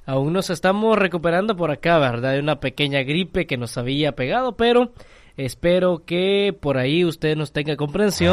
Aún nos estamos recuperando por acá, ¿verdad? De una pequeña gripe que nos había pegado, pero espero que por ahí usted nos tenga comprensión.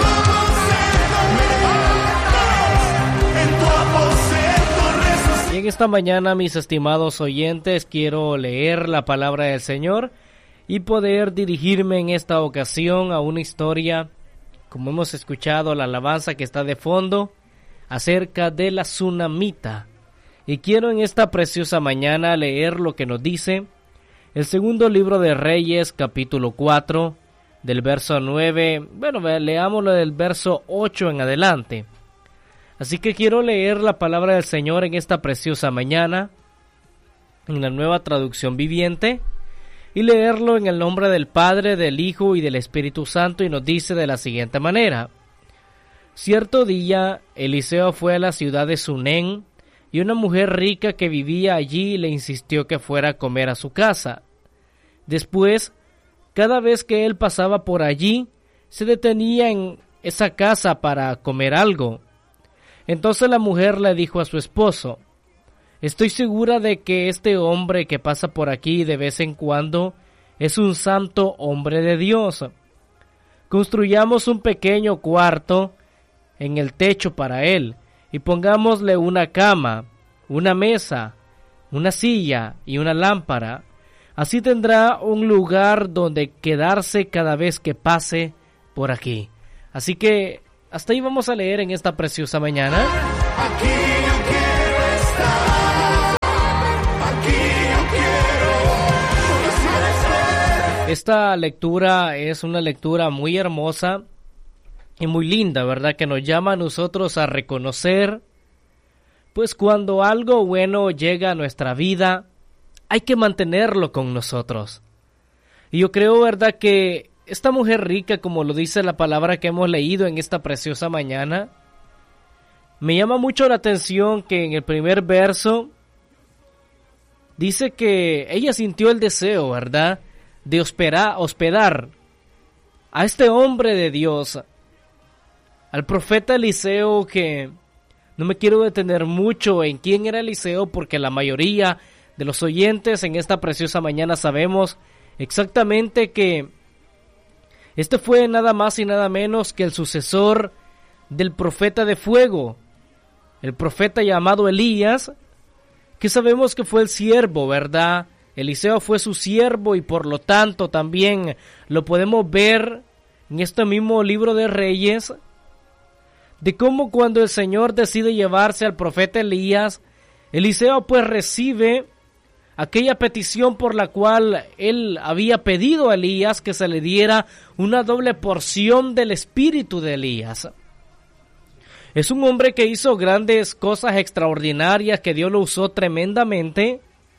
Y en esta mañana, mis estimados oyentes, quiero leer la palabra del Señor y poder dirigirme en esta ocasión a una historia, como hemos escuchado la alabanza que está de fondo, acerca de la tsunamita. Y quiero en esta preciosa mañana leer lo que nos dice el segundo libro de Reyes, capítulo 4, del verso 9, leámoslo del verso 8 en adelante. Así que quiero leer la palabra del Señor en esta preciosa mañana, en la Nueva Traducción Viviente, y leerlo en el nombre del Padre, del Hijo y del Espíritu Santo, y nos dice de la siguiente manera. Cierto día, Eliseo fue a la ciudad de Sunén, y una mujer rica que vivía allí le insistió que fuera a comer a su casa. Después, cada vez que él pasaba por allí, se detenía en esa casa para comer algo. Entonces la mujer le dijo a su esposo: «Estoy segura de que este hombre que pasa por aquí de vez en cuando es un santo hombre de Dios. Construyamos un pequeño cuarto en el techo para él y pongámosle una cama, una mesa, una silla y una lámpara. Así tendrá un lugar donde quedarse cada vez que pase por aquí». Así que hasta ahí vamos a leer en esta preciosa mañana. Aquí yo quiero estar, aquí yo quiero. Esta lectura es una lectura muy hermosa y muy linda, ¿verdad? Que nos llama a nosotros a reconocer, pues cuando algo bueno llega a nuestra vida, hay que mantenerlo con nosotros. Y yo creo, ¿verdad?, que esta mujer rica, como lo dice la palabra que hemos leído en esta preciosa mañana, me llama mucho la atención que en el primer verso dice que ella sintió el deseo, ¿verdad?, de hospedar a este hombre de Dios, al profeta Eliseo, que no me quiero detener mucho en quién era Eliseo, porque la mayoría de los oyentes en esta preciosa mañana sabemos exactamente que este fue nada más y nada menos que el sucesor del profeta de fuego, el profeta llamado Elías, que sabemos que fue el siervo, ¿verdad? Eliseo fue su siervo y por lo tanto también lo podemos ver en este mismo libro de Reyes, de cómo cuando el Señor decide llevarse al profeta Elías, Eliseo pues recibe aquella petición por la cual él había pedido a Elías que se le diera una doble porción del espíritu de Elías. Es un hombre que hizo grandes cosas extraordinarias, que Dios lo usó tremendamente,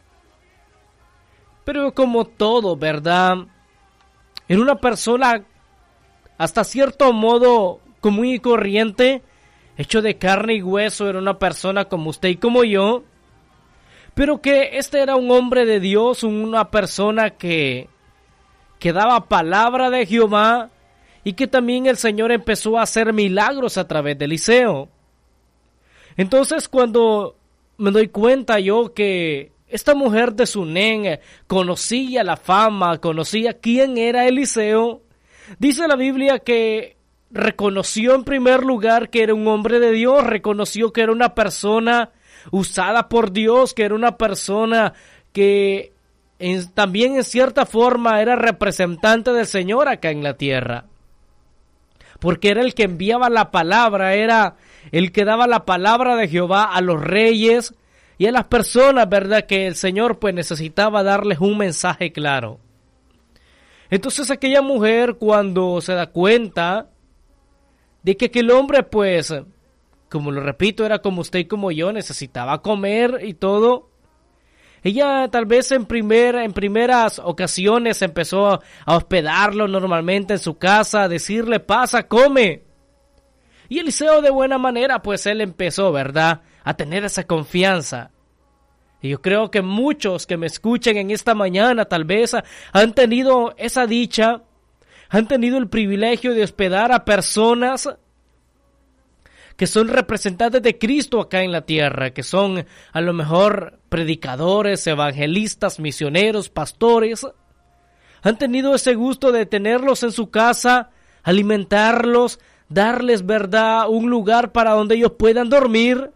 pero como todo, ¿verdad?, era una persona hasta cierto modo común y corriente, hecho de carne y hueso, era una persona como usted y como yo, pero que este era un hombre de Dios, una persona que daba palabra de Jehová y que también el Señor empezó a hacer milagros a través de Eliseo. Entonces cuando me doy cuenta yo que esta mujer de Sunén conocía la fama, conocía quién era Eliseo, dice la Biblia que reconoció en primer lugar que era un hombre de Dios, reconoció que era una persona usada por Dios, que era una persona que también en cierta forma era representante del Señor acá en la tierra, porque era el que enviaba la palabra, era el que daba la palabra de Jehová a los reyes y a las personas, ¿verdad?, que el Señor pues necesitaba darles un mensaje claro. Entonces aquella mujer, cuando se da cuenta de que aquel hombre pues, como lo repito, era como usted y como yo, necesitaba comer y todo, ella tal vez en primeras ocasiones empezó a hospedarlo normalmente en su casa, a decirle: pasa, come. Y Eliseo de buena manera, pues él empezó, ¿verdad?, a tener esa confianza. Y yo creo que muchos que me escuchen en esta mañana tal vez han tenido esa dicha, han tenido el privilegio de hospedar a personas que son representantes de Cristo acá en la tierra, que son a lo mejor predicadores, evangelistas, misioneros, pastores, han tenido ese gusto de tenerlos en su casa, alimentarlos, darles, ¿verdad?, un lugar para donde ellos puedan dormir.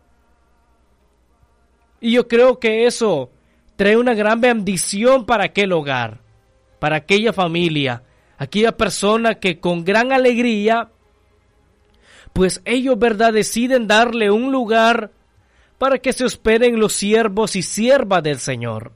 Y yo creo que eso trae una gran bendición para aquel hogar, para aquella familia, aquella persona que con gran alegría, pues ellos, ¿verdad?, deciden darle un lugar para que se hospeden los siervos y siervas del Señor.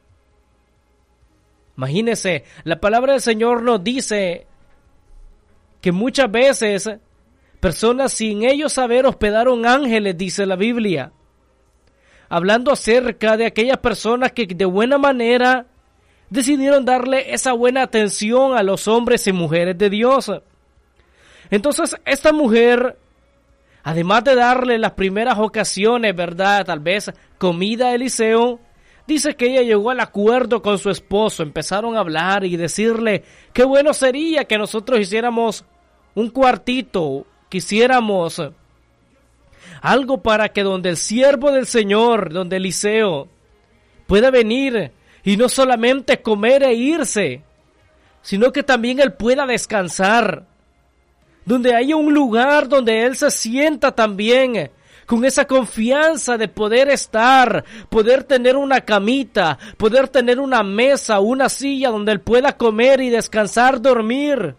Imagínense, la palabra del Señor nos dice que muchas veces personas sin ellos saber hospedaron ángeles, dice la Biblia, hablando acerca de aquellas personas que de buena manera decidieron darle esa buena atención a los hombres y mujeres de Dios. Entonces, esta mujer, además de darle las primeras ocasiones, ¿verdad?, tal vez comida a Eliseo, dice que ella llegó al acuerdo con su esposo, empezaron a hablar y decirle qué bueno sería que nosotros hiciéramos un cuartito, que hiciéramos algo para que donde el siervo del Señor, donde Eliseo, pueda venir y no solamente comer e irse, sino que también él pueda descansar, donde haya un lugar donde él se sienta también con esa confianza de poder estar, poder tener una camita, poder tener una mesa, una silla donde él pueda comer y descansar, dormir.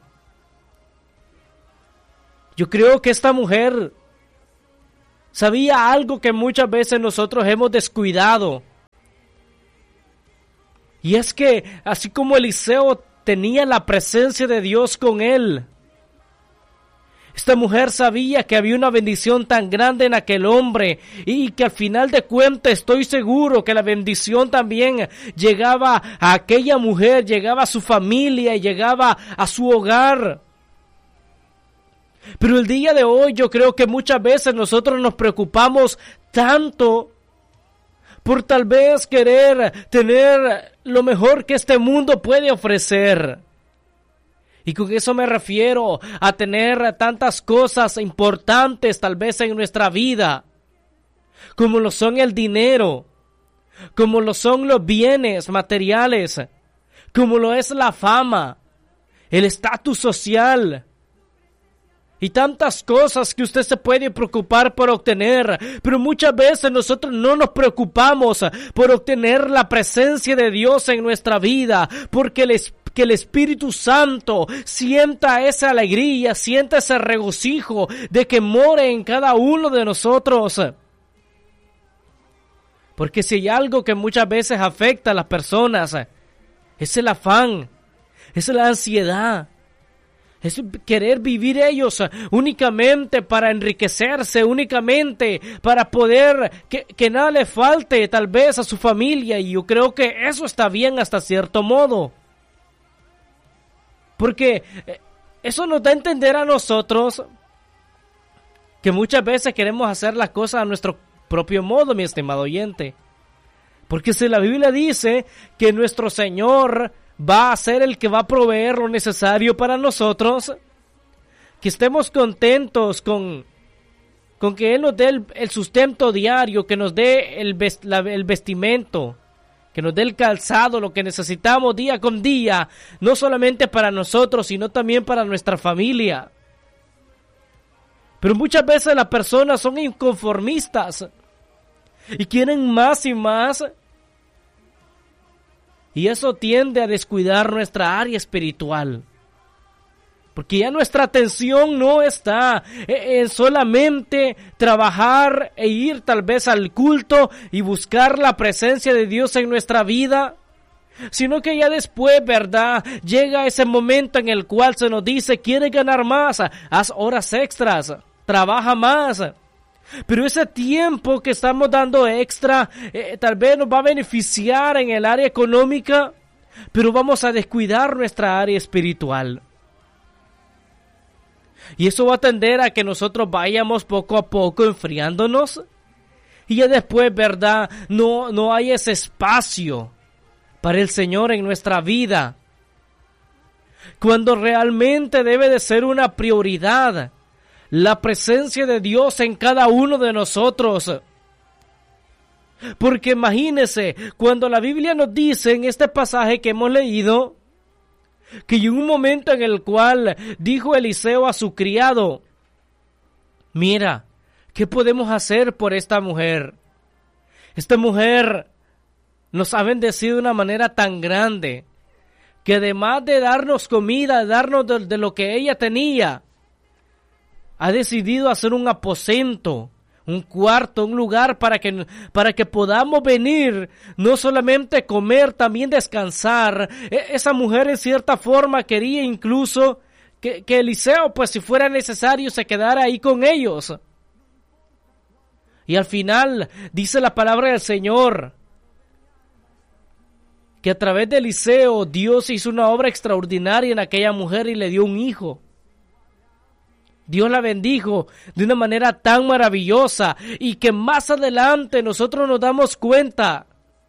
Yo creo que esta mujer sabía algo que muchas veces nosotros hemos descuidado. Y es que así como Eliseo tenía la presencia de Dios con él, esta mujer sabía que había una bendición tan grande en aquel hombre y que al final de cuentas estoy seguro que la bendición también llegaba a aquella mujer, llegaba a su familia y llegaba a su hogar. Pero el día de hoy yo creo que muchas veces nosotros nos preocupamos tanto por tal vez querer tener lo mejor que este mundo puede ofrecer. Y con eso me refiero a tener tantas cosas importantes tal vez en nuestra vida, como lo son el dinero, como lo son los bienes materiales, como lo es la fama, el estatus social, y tantas cosas que usted se puede preocupar por obtener, pero muchas veces nosotros no nos preocupamos por obtener la presencia de Dios en nuestra vida, porque que el Espíritu Santo sienta esa alegría, sienta ese regocijo de que more en cada uno de nosotros. Porque si hay algo que muchas veces afecta a las personas, es el afán, es la ansiedad, es querer vivir ellos únicamente para enriquecerse, únicamente para poder que nada le falte tal vez a su familia. Y yo creo que eso está bien hasta cierto modo. Porque eso nos da a entender a nosotros que muchas veces queremos hacer las cosas a nuestro propio modo, mi estimado oyente. Porque si la Biblia dice que nuestro Señor va a ser el que va a proveer lo necesario para nosotros, que estemos contentos con que Él nos dé el sustento diario, que nos dé el vestimento, que nos dé el calzado, lo que necesitamos día con día, no solamente para nosotros, sino también para nuestra familia. Pero muchas veces las personas son inconformistas y quieren más y más, y eso tiende a descuidar nuestra área espiritual. Porque ya nuestra atención no está en solamente trabajar e ir tal vez al culto y buscar la presencia de Dios en nuestra vida, sino que ya después, ¿verdad?, llega ese momento en el cual se nos dice: ¿quieres ganar más? Haz horas extras, trabaja más. Pero ese tiempo que estamos dando extra tal vez nos va a beneficiar en el área económica, pero vamos a descuidar nuestra área espiritual. Y eso va a tender a que nosotros vayamos poco a poco enfriándonos. Y ya después, ¿verdad?, no hay ese espacio para el Señor en nuestra vida. Cuando realmente debe de ser una prioridad la presencia de Dios en cada uno de nosotros. Porque imagínese, cuando la Biblia nos dice en este pasaje que hemos leído, que en un momento en el cual dijo Eliseo a su criado, mira, ¿qué podemos hacer por esta mujer? Esta mujer nos ha bendecido de una manera tan grande, que además de darnos comida, darnos de lo que ella tenía, ha decidido hacer un aposento, un cuarto, un lugar para que podamos venir, no solamente comer, también descansar. Esa mujer en cierta forma quería incluso que Eliseo, pues si fuera necesario, se quedara ahí con ellos. Y al final dice la palabra del Señor que a través de Eliseo Dios hizo una obra extraordinaria en aquella mujer y le dio un hijo. Dios la bendijo de una manera tan maravillosa y que más adelante nosotros nos damos cuenta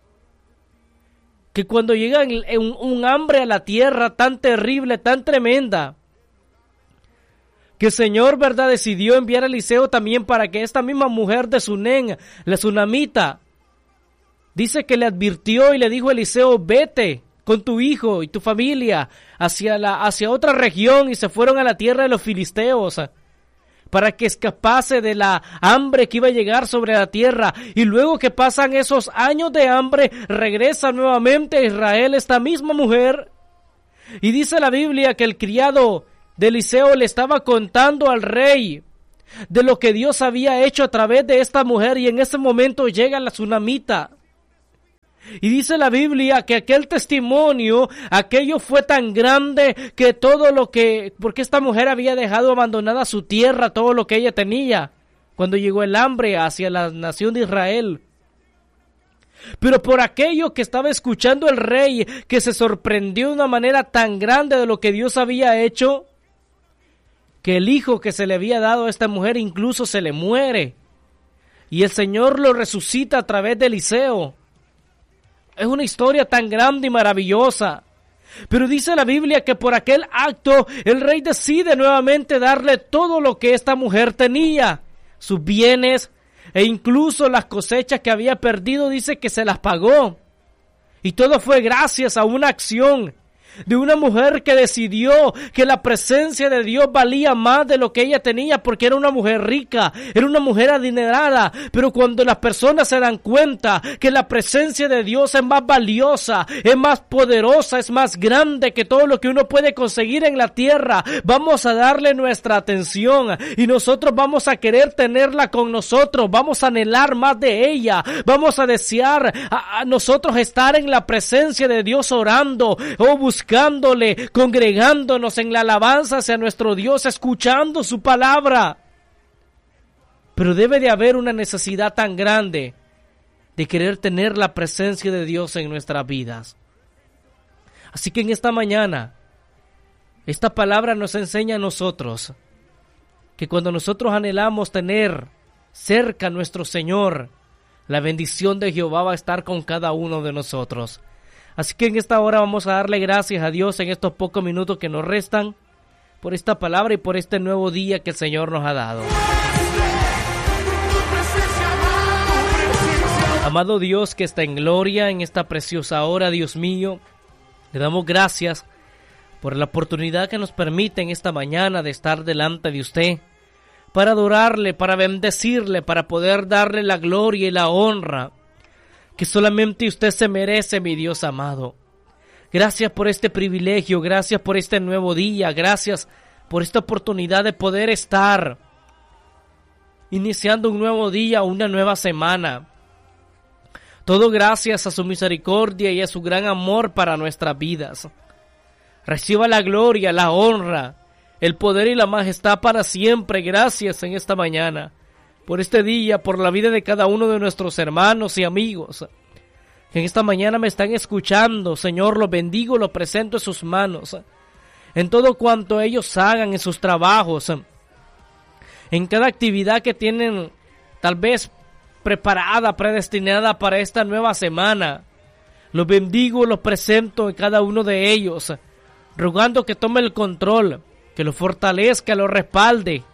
que cuando llega un hambre a la tierra tan terrible, tan tremenda, que el Señor, ¿verdad?, decidió enviar a Eliseo también para que esta misma mujer de Sunén, la sunamita, dice que le advirtió y le dijo a Eliseo, vete con tu hijo y tu familia hacia otra región, y se fueron a la tierra de los filisteos para que escapase de la hambre que iba a llegar sobre la tierra. Y luego que pasan esos años de hambre, regresa nuevamente a Israel esta misma mujer, y dice la Biblia que el criado de Eliseo le estaba contando al rey de lo que Dios había hecho a través de esta mujer, y en ese momento llega la sunamita. Y dice la Biblia que aquel testimonio, aquello fue tan grande que porque esta mujer había dejado abandonada su tierra, todo lo que ella tenía, cuando llegó el hambre hacia la nación de Israel. Pero por aquello que estaba escuchando el rey, que se sorprendió de una manera tan grande de lo que Dios había hecho, que el hijo que se le había dado a esta mujer incluso se le muere. Y el Señor lo resucita a través de Eliseo. Es una historia tan grande y maravillosa. Pero dice la Biblia que por aquel acto el rey decide nuevamente darle todo lo que esta mujer tenía, sus bienes e incluso las cosechas que había perdido, dice que se las pagó. Y todo fue gracias a una acción de una mujer que decidió que la presencia de Dios valía más de lo que ella tenía, porque era una mujer rica, era una mujer adinerada. Pero cuando las personas se dan cuenta que la presencia de Dios es más valiosa, es más poderosa, es más grande que todo lo que uno puede conseguir en la tierra, vamos a darle nuestra atención y nosotros vamos a querer tenerla con nosotros, vamos a anhelar más de ella, vamos a desear a nosotros estar en la presencia de Dios orando o buscándole, congregándonos en la alabanza hacia nuestro Dios, escuchando su palabra. Pero debe de haber una necesidad tan grande de querer tener la presencia de Dios en nuestras vidas. Así que en esta mañana, esta palabra nos enseña a nosotros que cuando nosotros anhelamos tener cerca a nuestro Señor, la bendición de Jehová va a estar con cada uno de nosotros. Así que en esta hora vamos a darle gracias a Dios en estos pocos minutos que nos restan por esta palabra y por este nuevo día que el Señor nos ha dado. Amado Dios que está en gloria en esta preciosa hora, Dios mío, le damos gracias por la oportunidad que nos permite en esta mañana de estar delante de usted, para adorarle, para bendecirle, para poder darle la gloria y la honra que solamente usted se merece, mi Dios amado. Gracias por este privilegio, gracias por este nuevo día, gracias por esta oportunidad de poder estar iniciando un nuevo día, una nueva semana. Todo gracias a su misericordia y a su gran amor para nuestras vidas. Reciba la gloria, la honra, el poder y la majestad para siempre. Gracias en esta mañana, por este día, por la vida de cada uno de nuestros hermanos y amigos que en esta mañana me están escuchando. Señor, los bendigo, los presento en sus manos, en todo cuanto ellos hagan, en sus trabajos, en cada actividad que tienen tal vez preparada, predestinada para esta nueva semana. Los bendigo, los presento en cada uno de ellos, rogando que tome el control, que los fortalezca, los respalde,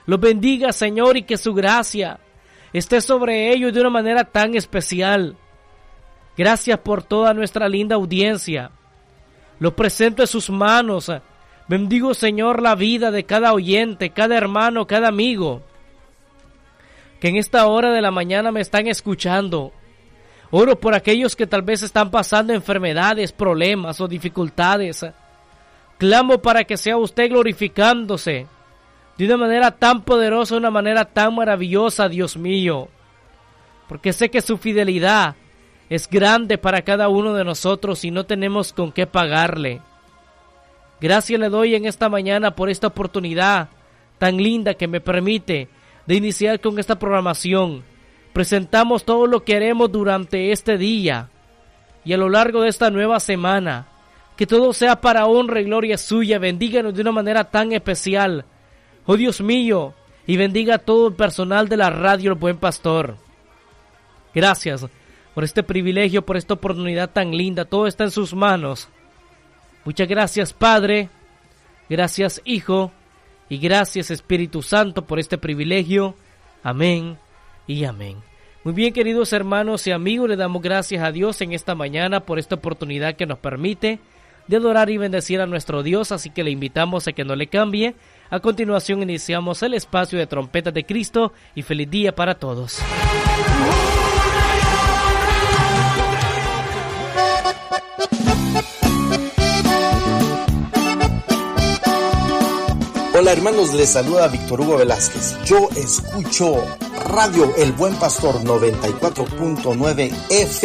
Los bendiga, Señor, y que su gracia esté sobre ellos de una manera tan especial. Gracias por toda nuestra linda audiencia. Los presento en sus manos. Bendigo, Señor, la vida de cada oyente, cada hermano, cada amigo que en esta hora de la mañana me están escuchando. Oro por aquellos que tal vez están pasando enfermedades, problemas o dificultades. Clamo para que sea usted glorificándose de una manera tan poderosa, de una manera tan maravillosa, Dios mío. Porque sé que su fidelidad es grande para cada uno de nosotros y no tenemos con qué pagarle. Gracias le doy en esta mañana por esta oportunidad tan linda que me permite de iniciar con esta programación. Presentamos todo lo que haremos durante este día y a lo largo de esta nueva semana. Que todo sea para honra y gloria suya. Bendíganos de una manera tan especial, oh Dios mío, y bendiga a todo el personal de la radio El Buen Pastor. Gracias por este privilegio, por esta oportunidad tan linda. Todo está en sus manos. Muchas gracias, Padre. Gracias, Hijo. Y gracias, Espíritu Santo, por este privilegio. Amén y amén. Muy bien, queridos hermanos y amigos, le damos gracias a Dios en esta mañana por esta oportunidad que nos permite de adorar y bendecir a nuestro Dios, así que le invitamos a que no le cambie. A continuación iniciamos el espacio de Trompetas de Cristo y feliz día para todos. Hola hermanos, les saluda Víctor Hugo Velázquez. Yo escucho Radio El Buen Pastor 94.9 FM.